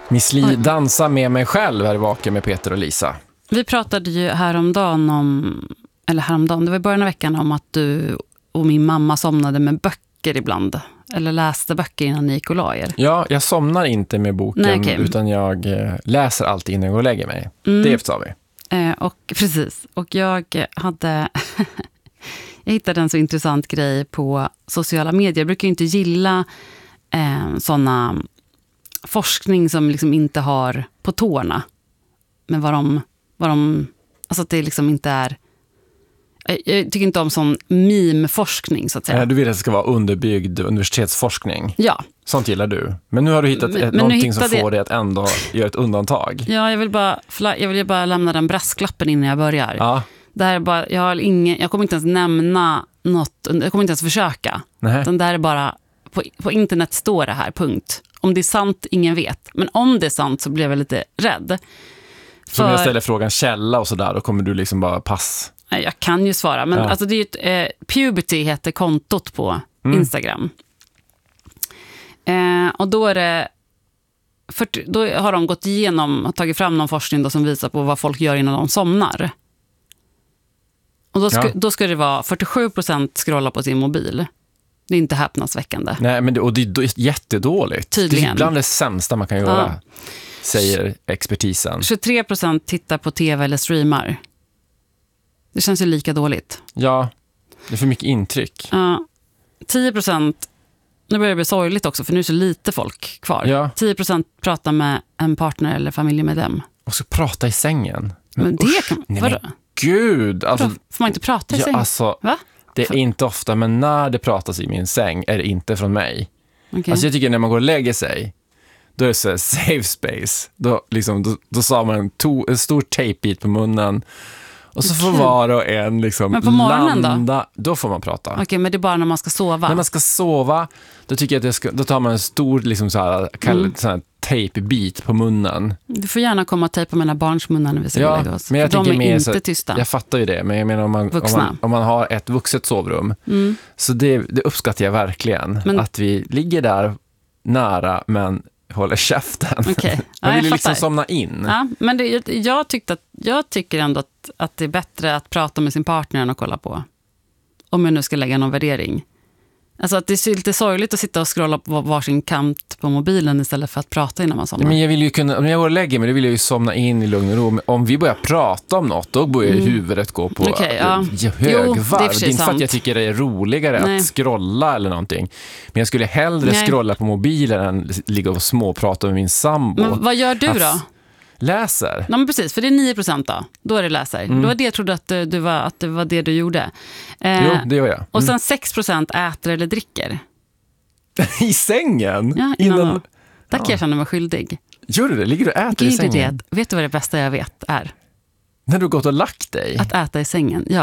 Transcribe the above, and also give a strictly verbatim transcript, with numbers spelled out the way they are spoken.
Miss Li, dansa med mig själv här i Vaken med Peter och Lisa. Vi pratade ju häromdagen om, eller häromdagen, det var i början av veckan, om att du och min mamma somnade med böcker ibland. Eller läste böcker innan ni gick och la er. Ja, jag somnar inte med boken. Nej, okay. Utan jag läser alltid innan jag går och lägger mig. Mm. Det sa vi. Eh, och precis. Och jag hade... jag hittade en så intressant grej på sociala medier. Jag brukar ju inte gilla eh, sådana forskning som liksom inte har på tårna. Men vad de... Vad de alltså att det liksom inte är... Jag tycker inte om sån meme-forskning, så att säga. Du vill att det ska vara underbyggd universitetsforskning. Ja. Sånt gillar du. Men nu har du hittat men, ett, men någonting som får dig att ändå göra ett undantag. Ja, jag vill bara, jag vill bara lämna den brasklappen innan jag börjar. Ja. Det här är bara, jag, har ingen, jag kommer inte ens nämna något, jag kommer inte ens försöka. Nej. Den där är bara, på, på internet står det här, punkt. Om det är sant, ingen vet. Men om det är sant så blir jag lite rädd. Så för... när jag ställer frågan källa och sådär, då kommer du liksom bara pass... Jag kan ju svara, men ja. Alltså det är ju ett, eh, Puberty heter kontot på mm. Instagram. Eh, och då är det fyrtio, då har de gått igenom och tagit fram någon forskning då som visar på vad folk gör innan de somnar. Och då ska, ja. då ska det vara fyrtiosju procent scrolla på sin mobil. Det är inte häpnadsväckande. Nej, men det, och det är jättedåligt. Tydligen. Det är bland det sämsta man kan göra, ja. Säger expertisen. tjugotre procent tittar på tv eller streamar. Det känns ju lika dåligt. Ja, det är för mycket intryck. Ja, tio procent, nu börjar det bli sorgligt också för nu är så lite folk kvar. Ja. tio procent pratar med en partner eller familj med dem. Och så prata i sängen. Men, men det kan, nej, men gud. Alltså, får man inte prata i ja, sängen? Alltså, va? Det är inte ofta, men när det pratas i min säng är det inte från mig. Okay. Alltså jag tycker när man går och lägger sig, då är det så safe space. Då, liksom, då, då sa man en, to, en stor tejpbit på munnen. Och så får okay. var och en liksom men på morgonen landa. Då? Då får man prata. Okej, okay, men det är bara när man ska sova. När man ska sova, då tycker jag att det ska, då tar man en stor liksom så här, kall, mm. så här tejpbit på munnen. Du får gärna komma och tejpa mina barns munnar när vi ska ja, lägga oss. Men jag de är mer, inte så, tysta. Jag fattar ju det, men jag menar om man, om man, om man har ett vuxet sovrum. Mm. Så det, det uppskattar jag verkligen. Men, att vi ligger där nära, men håller käften. Okay. Man ja, vill ju liksom somna in. Ja, men det, jag, tyckte att, jag tycker ändå att, att det är bättre att prata med sin partner än att kolla på. Om jag nu ska lägga någon värdering. Alltså att det är lite sorgligt att sitta och scrolla på varsin kant på mobilen istället för att prata innan man somnar. Men jag vill ju kunna, om jag går och lägger mig, då vill jag ju somna in i lugn och ro. Men om vi börjar prata om något, då börjar mm. huvudet gå på okay, ja. högvarv. Jo, det är inte för att jag tycker det är roligare Nej. att scrolla eller någonting. Men jag skulle hellre Nej. scrolla på mobilen än ligga och småprata med min sambo. Men vad gör du då? Att läser. Ja, men precis, för det är nio procent då. Då är det läser. Mm. Det var det jag trodde att, du var, att det var det du gjorde. Eh, jo, det gör jag. Mm. Och sen sex procent äter eller dricker. I sängen? Ja, innan innan... Där kan ja. jag känna mig skyldig. Gör du det? Ligger du och äter Gud, i sängen? Det. Vet du vad det bästa jag vet är? När du har gått och lagt dig? Att äta i sängen, ja.